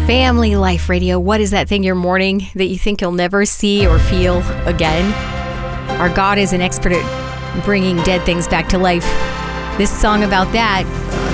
Family Life Radio. What is that thing you're mourning that you think you'll never see or feel again? Our God is an expert at bringing dead things back to life. This song about that